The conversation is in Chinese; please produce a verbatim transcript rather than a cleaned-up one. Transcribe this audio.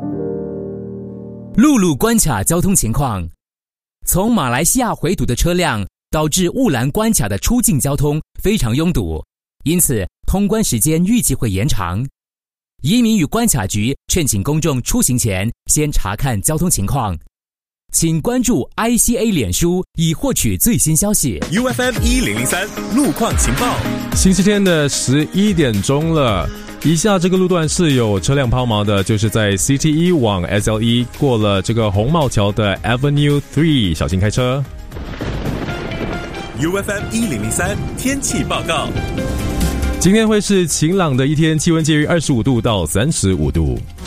陆路关卡交通情况。从马来西亚回堵的车辆导致雾兰关卡的出境交通非常拥堵，因此通关时间预计会延长。移民与关卡局劝请公众出行前先查看交通情况。请关注 I C A 脸书以获取最新消息。 U F M 一零零三路况情报。 星期天的十一点钟了，以下这个路段是有车辆抛锚的，就是在 C T E 往 S L E 过了这个红帽桥的 Avenue 三， 小心开车。 U F M 一零零三天气报告。 今天会是晴朗的一天，气温介于二十五度到三十五度。